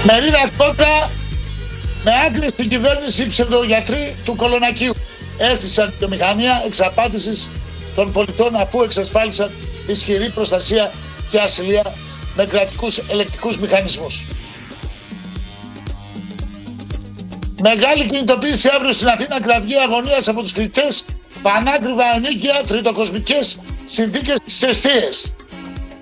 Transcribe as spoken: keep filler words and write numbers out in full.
Μερίδα κόντρα με άκρη στην κυβέρνηση οι ψευδογιατροί του Κολονακίου. Έστησαν βιομηχανία εξαπάτησης των πολιτών αφού εξασφάλισαν ισχυρή προστασία και ασυλία με κρατικούς ελεκτικούς μηχανισμούς. Μεγάλη κινητοποίηση αύριο στην Αθήνα, κραυγή αγωνίας από τους κριτές, πανάκριβα ενίκια, τριτοκοσμικές συνθήκες στις εστίες.